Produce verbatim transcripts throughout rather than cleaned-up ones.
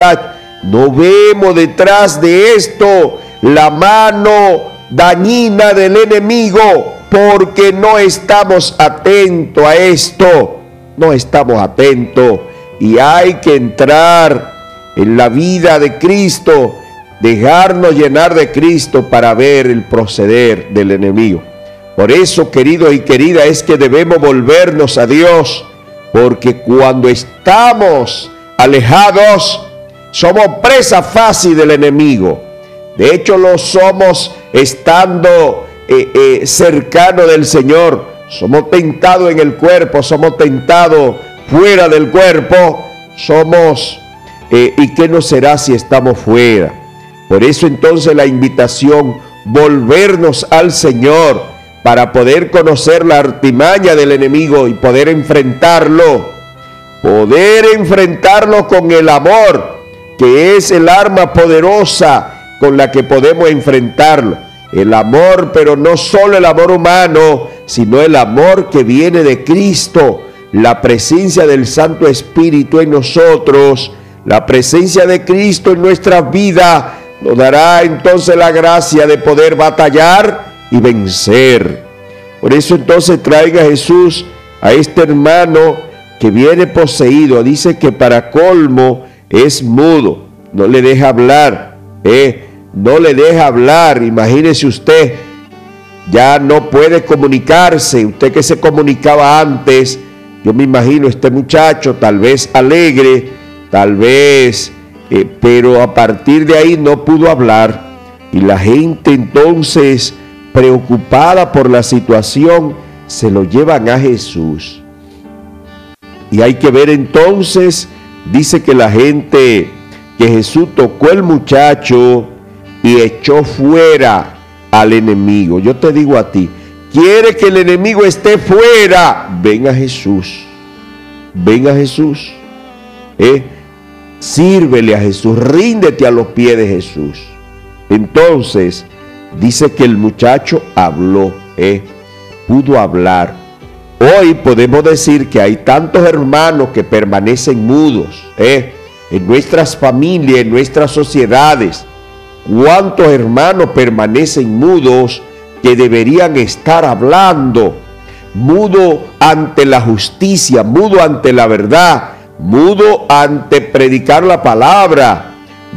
oscuridad, no vemos detrás de esto la mano dañina del enemigo, porque no estamos atentos a esto, no estamos atentos, y hay que entrar en la vida de Cristo, dejarnos llenar de Cristo para ver el proceder del enemigo. Por eso, querido y querida, es que debemos volvernos a Dios, porque cuando estamos alejados, somos presa fácil del enemigo. De hecho, lo somos estando eh, eh, cercano del Señor. Somos tentados en el cuerpo, somos tentados fuera del cuerpo. Somos, eh, ¿y qué nos será si estamos fuera? Por eso entonces la invitación, volvernos al Señor para poder conocer la artimaña del enemigo y poder enfrentarlo. Poder enfrentarlo con el amor, que es el arma poderosa con la que podemos enfrentarlo. El amor, pero no solo el amor humano, sino el amor que viene de Cristo, la presencia del Santo Espíritu en nosotros, la presencia de Cristo en nuestra vida, nos dará entonces la gracia de poder batallar y vencer. Por eso entonces traiga Jesús a este hermano que viene poseído. Dice que para colmo es mudo, no le deja hablar, ¿eh? no le deja hablar. Imagínese usted, ya no puede comunicarse. Usted que se comunicaba antes, yo me imagino este muchacho tal vez alegre, tal vez, eh, pero a partir de ahí no pudo hablar, y la gente entonces, preocupada por la situación, se lo llevan a Jesús. Y hay que ver entonces, dice que la gente, que Jesús tocó el muchacho y echó fuera al enemigo. Yo te digo a ti, ¿quiere que el enemigo esté fuera? Ven a Jesús, ven a Jesús, ¿eh? Sírvele a Jesús, ríndete a los pies de Jesús. Entonces, dice que el muchacho habló, ¿eh? pudo hablar. Hoy podemos decir que hay tantos hermanos que permanecen mudos, ¿eh? en nuestras familias, en nuestras sociedades. ¿Cuántos hermanos permanecen mudos que deberían estar hablando? Mudo ante la justicia, mudo ante la verdad, mudo ante predicar la palabra,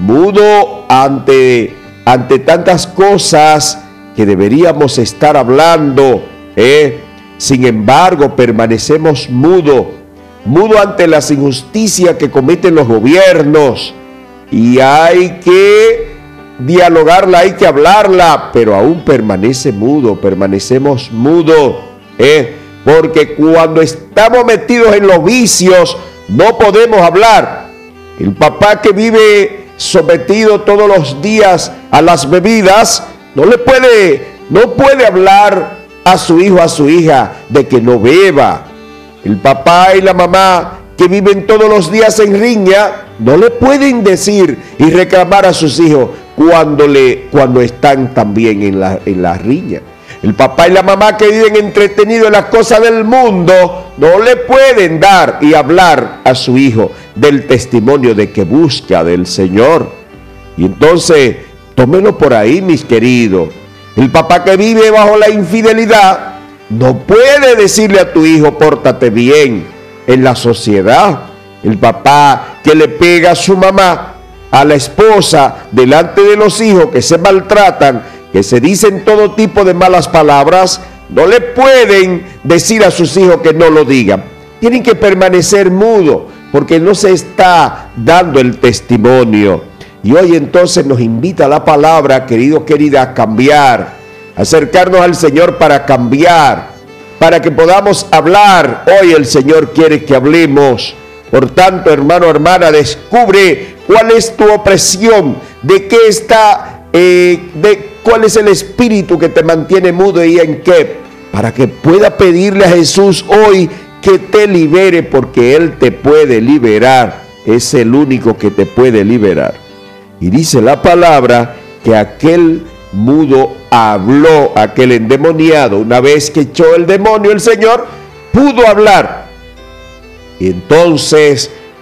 mudo ante, ante tantas cosas que deberíamos estar hablando, ¿eh? Sin embargo, permanecemos mudo, mudo ante las injusticias que cometen los gobiernos, y hay que dialogarla, hay que hablarla, pero aún permanece mudo, permanecemos mudo, ¿eh? porque cuando estamos metidos en los vicios, no podemos hablar. El papá que vive sometido todos los días a las bebidas, no le puede, no puede hablar a su hijo, a su hija, de que no beba. El papá y la mamá que viven todos los días en riña, no le pueden decir y reclamar a sus hijos cuando, le, cuando están también en la, en la riña. El papá y la mamá que viven entretenidos en las cosas del mundo, no le pueden dar y hablar a su hijo del testimonio de que busca del Señor. Y entonces, tómenlo por ahí, mis queridos. El papá que vive bajo la infidelidad, no puede decirle a tu hijo, pórtate bien en la sociedad. El papá que le pega a su mamá, a la esposa, delante de los hijos que se maltratan, que se dicen todo tipo de malas palabras, no le pueden decir a sus hijos que no lo digan. Tienen que permanecer mudos, porque no se está dando el testimonio. Y hoy entonces nos invita la palabra, querido, querida, a cambiar, a acercarnos al Señor para cambiar, para que podamos hablar. Hoy el Señor quiere que hablemos. Por tanto, hermano, hermana, descubre cuál es tu opresión, de qué está, eh, de cuál es el espíritu que te mantiene mudo y en qué, para que pueda pedirle a Jesús hoy que te libere, porque Él te puede liberar, es el único que te puede liberar. Y dice la palabra que aquel mudo habló, aquel endemoniado, una vez que echó el demonio, el Señor pudo hablar. Y entonces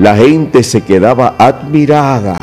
la gente se quedaba admirada.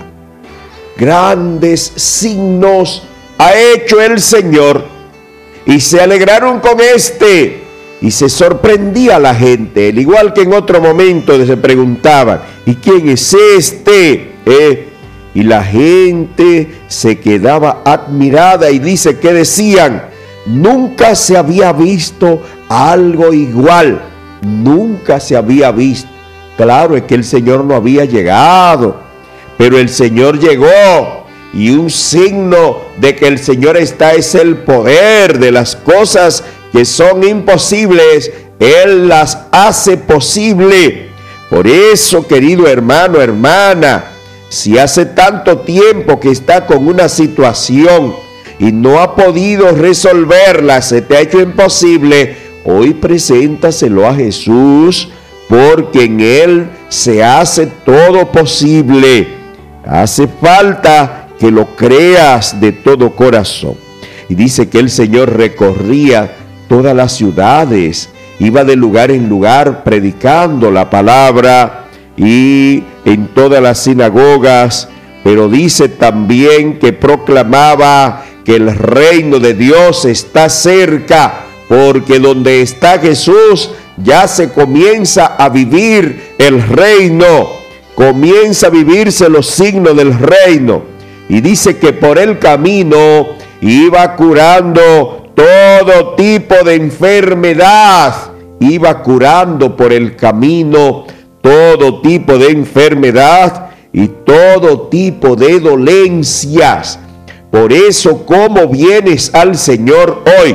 Grandes signos ha hecho el Señor, y se alegraron con este, y se sorprendía la gente, al igual que en otro momento se preguntaban, ¿y quién es este? ¿Eh? Y la gente se quedaba admirada, y dice que decían, nunca se había visto algo igual, nunca se había visto. Claro, es que el Señor no había llegado, pero el Señor llegó, y un signo de que el Señor está es el poder de las cosas que son imposibles. Él las hace posible. Por eso, querido hermano, hermana, si hace tanto tiempo que está con una situación y no ha podido resolverla, se te ha hecho imposible, hoy preséntaselo a Jesús, porque en Él se hace todo posible. Hace falta que lo creas de todo corazón. Y dice que el Señor recorría todas las ciudades, iba de lugar en lugar predicando la palabra y en todas las sinagogas, pero dice también que proclamaba que el reino de Dios está cerca, porque donde está Jesús ya se comienza a vivir el reino, comienza a vivirse los signos del reino. Y dice que por el camino iba curando todo tipo de enfermedad, iba curando por el camino todo tipo de enfermedad y todo tipo de dolencias. Por eso, ¿cómo vienes al Señor hoy?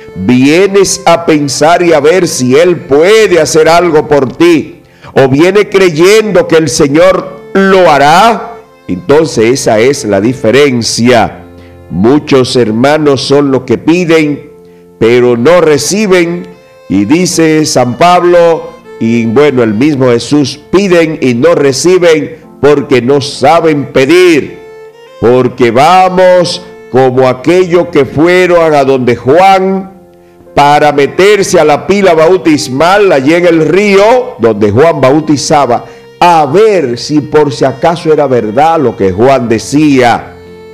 Vienes a pensar y a ver si Él puede hacer algo por ti, o viene creyendo que el Señor lo hará. Entonces esa es la diferencia. Muchos hermanos son los que piden, pero no reciben. Y dice San Pablo, y bueno, el mismo Jesús, piden y no reciben porque no saben pedir. Porque vamos como aquellos que fueron a donde Juan para meterse a la pila bautismal allí en el río donde Juan bautizaba, a ver si por si acaso era verdad lo que Juan decía.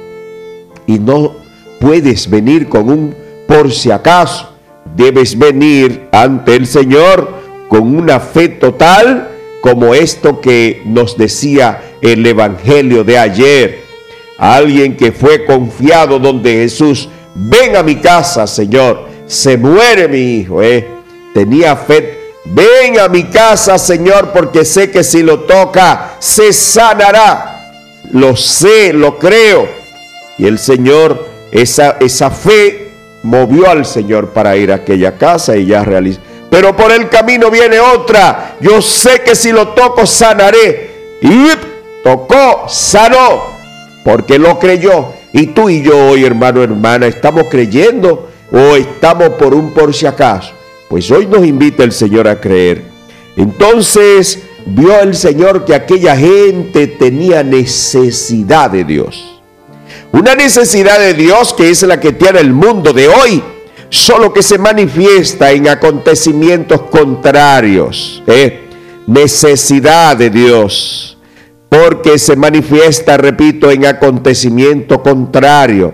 Y no puedes venir con un por si acaso, debes venir ante el Señor con una fe total, como esto que nos decía el Evangelio de ayer. Alguien que fue confiado donde Jesús, ven a mi casa, Señor, se muere mi hijo, eh. tenía fe. Ven a mi casa, Señor, porque sé que si lo toca, se sanará. Lo sé, lo creo. Y el Señor, esa, esa fe movió al Señor para ir a aquella casa y ya realizó. Pero por el camino viene otra. Yo sé que si lo toco, sanaré. Y tocó, sanó, porque lo creyó. Y tú y yo hoy, hermano, hermana, ¿estamos creyendo o estamos por un por si acaso? Pues hoy nos invita el Señor a creer. Entonces vio el Señor que aquella gente tenía necesidad de Dios. Una necesidad de Dios que es la que tiene el mundo de hoy, solo que se manifiesta en acontecimientos contrarios. ¿eh? Necesidad de Dios, porque se manifiesta, repito, en acontecimiento contrario.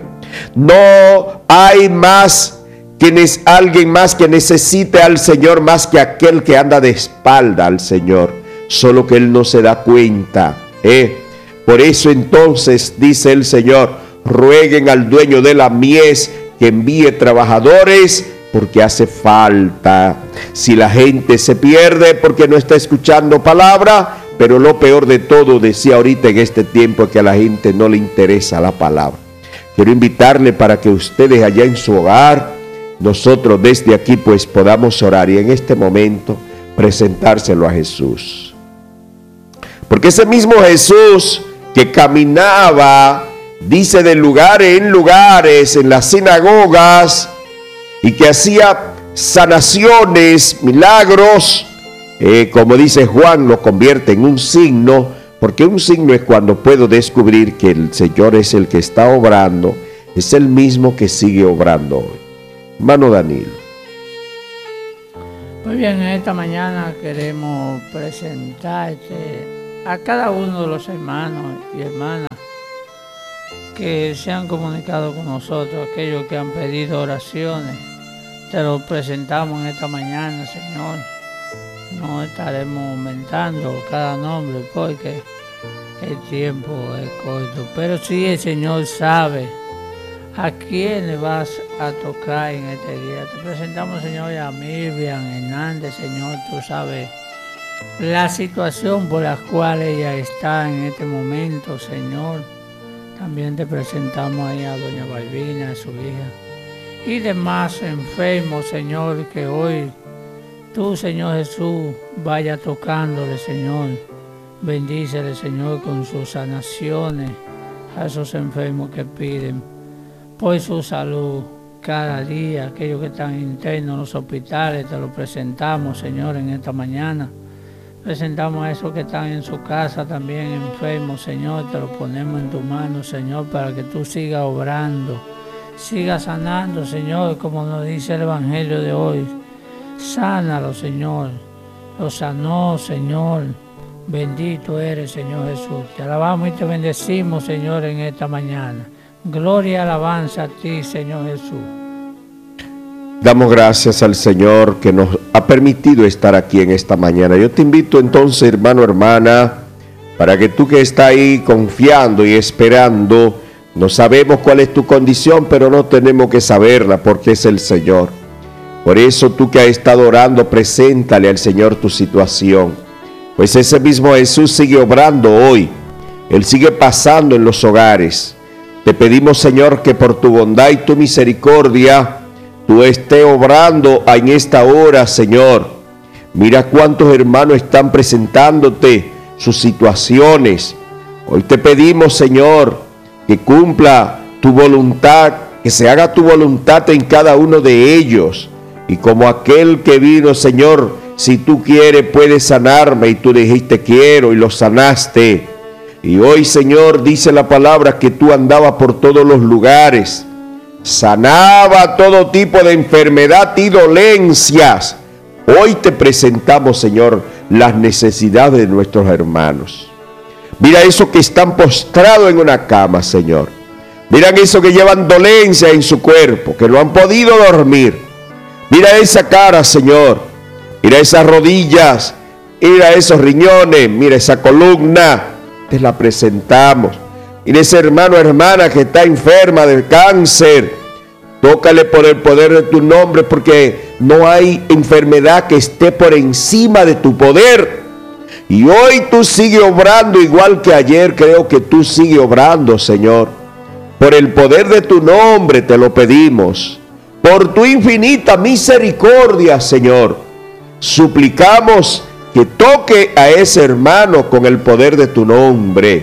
No hay más ¿Tienes alguien más que necesite al Señor más que aquel que anda de espalda al Señor? Solo que Él no se da cuenta. ¿eh? Por eso entonces dice el Señor, rueguen al dueño de la mies que envíe trabajadores porque hace falta. Si la gente se pierde porque no está escuchando palabra, pero lo peor de todo, decía ahorita en este tiempo, es que a la gente no le interesa la palabra. Quiero invitarle para que ustedes allá en su hogar, nosotros desde aquí pues podamos orar y en este momento presentárselo a Jesús. Porque ese mismo Jesús que caminaba, dice, de lugar en lugares, en las sinagogas, y que hacía sanaciones, milagros, eh, como dice Juan, lo convierte en un signo, porque un signo es cuando puedo descubrir que el Señor es el que está obrando, es el mismo que sigue obrando hoy. Hermano Danilo. Muy bien, esta mañana queremos presentarte a cada uno de los hermanos y hermanas que se han comunicado con nosotros, aquellos que han pedido oraciones. Te lo presentamos en esta mañana, Señor. No estaremos aumentando cada nombre porque el tiempo es corto, pero sí el Señor sabe a quiénes vas a tocar en este día. Te presentamos, Señor, a Miriam Hernández, Señor, tú sabes la situación por la cual ella está en este momento, Señor. También te presentamos ahí a doña Balbina, a su hija, y demás enfermos, Señor, que hoy tú, Señor Jesús, vaya tocándole, Señor. Bendícele, Señor, con sus sanaciones a esos enfermos que piden por su salud cada día. Aquellos que están internos en los hospitales, te lo presentamos, Señor, en esta mañana. Presentamos a esos que están en su casa también enfermos, Señor. Te lo ponemos en tu mano, Señor, para que tú sigas obrando, sigas sanando, Señor, como nos dice el Evangelio de hoy. Sánalo, Señor. Lo sanó, Señor. Bendito eres, Señor Jesús. Te alabamos y te bendecimos, Señor, en esta mañana. Gloria y alabanza a ti, Señor Jesús. Damos gracias al Señor que nos ha permitido estar aquí en esta mañana. Yo te invito entonces, hermano, hermana, para que tú que estás ahí confiando y esperando, no sabemos cuál es tu condición, pero no tenemos que saberla porque es el Señor. Por eso tú que has estado orando, preséntale al Señor tu situación. Pues ese mismo Jesús sigue obrando hoy. Él sigue pasando en los hogares. Te pedimos, Señor, que por tu bondad y tu misericordia, tú estés obrando en esta hora, Señor. Mira cuántos hermanos están presentándote sus situaciones. Hoy te pedimos, Señor, que cumpla tu voluntad, que se haga tu voluntad en cada uno de ellos. Y como aquel que vino, Señor, si tú quieres puedes sanarme, y tú dijiste quiero y lo sanaste. Y hoy, Señor, dice la palabra que tú andabas por todos los lugares, sanaba todo tipo de enfermedad y dolencias. Hoy te presentamos, Señor, las necesidades de nuestros hermanos. Mira esos que están postrados en una cama, Señor. Miran esos que llevan dolencia en su cuerpo, que no han podido dormir. Mira esa cara, Señor. Mira esas rodillas. Mira esos riñones. Mira esa columna. Te la presentamos. Mira ese hermano o hermana que está enferma del cáncer. Tócale por el poder de tu nombre, porque no hay enfermedad que esté por encima de tu poder. Y hoy tú sigues obrando igual que ayer. Creo que tú sigues obrando, Señor. Por el poder de tu nombre te lo pedimos. Por tu infinita misericordia, Señor. Suplicamos que toque a ese hermano con el poder de tu nombre.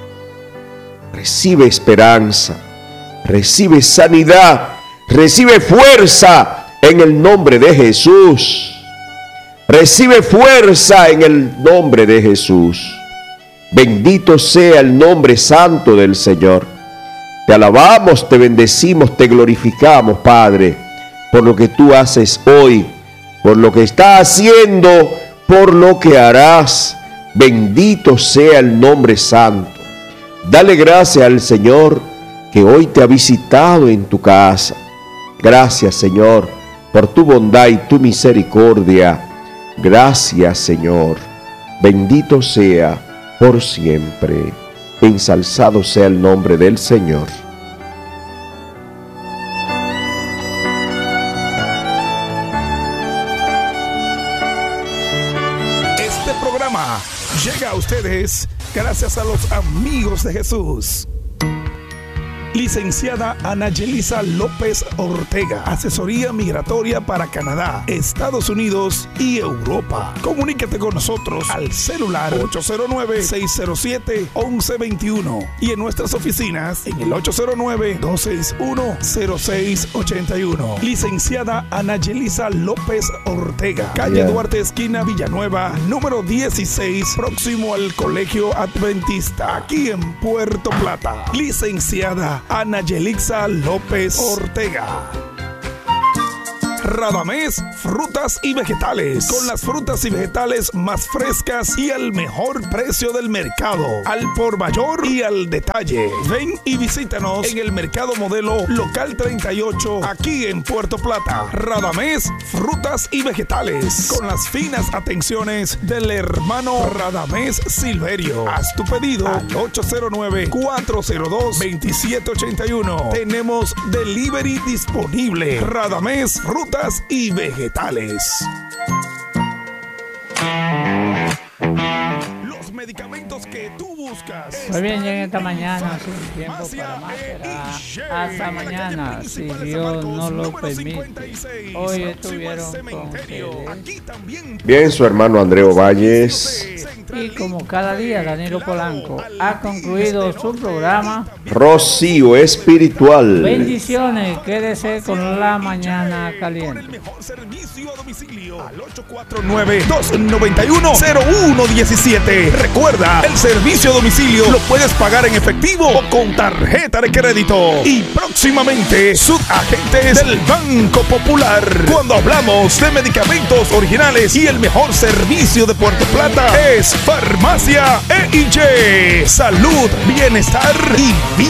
Recibe esperanza, recibe sanidad, recibe fuerza en el nombre de Jesús. Recibe fuerza en el nombre de Jesús. Bendito sea el nombre santo del Señor. Te alabamos, te bendecimos, te glorificamos, Padre, por lo que tú haces hoy, por lo que estás haciendo, por lo que harás. Bendito sea el nombre santo. Dale gracias al Señor que hoy te ha visitado en tu casa. Gracias, Señor, por tu bondad y tu misericordia. Gracias, Señor. Bendito sea por siempre. Ensalzado sea el nombre del Señor. Este programa llega a ustedes gracias a los amigos de Jesús. Licenciada Ana Yelisa López Ortega, asesoría migratoria para Canadá, Estados Unidos y Europa. Comunícate con nosotros al celular ocho cero nueve, seis cero siete, once veintiuno y en nuestras oficinas en el ocho cero nueve, dos seis uno, cero seis ocho uno. Licenciada Ana Yelisa López Ortega, calle yeah. Duarte, esquina Villanueva, número dieciséis, próximo al Colegio Adventista, aquí en Puerto Plata. Licenciada Ana Yelisa López Ortega. Radamés Frutas y Vegetales, con las frutas y vegetales más frescas y al mejor precio del mercado, al por mayor y al detalle. Ven y visítanos en el Mercado Modelo Local treinta y ocho, aquí en Puerto Plata. Radamés Frutas y Vegetales, con las finas atenciones del hermano Radamés Silverio. Haz tu pedido al ocho cero nueve, cuatro cero dos, dos siete ocho uno. Tenemos delivery disponible. Radamés Frutas y Vegetales. Los medicamentos que tú buscas. Muy bien, ya en esta mañana, sin tiempo para más, será hasta mañana, si Dios no lo permite. Hoy estuvieron con ustedes. Bien, su hermano Andreo Valles. Y como cada día, Danilo Polanco ha concluido su programa Rocío Espiritual. Bendiciones, quédese con la mañana caliente. El mejor servicio a domicilio al ocho cuatro nueve, dos nueve uno, cero uno uno siete. Recuerda, el servicio a domicilio lo puedes pagar en efectivo o con tarjeta de crédito. Y próximamente, subagentes del Banco Popular. Cuando hablamos de medicamentos originales y el mejor servicio de Puerto Plata es Farmacia E I G. Salud, bienestar y vida.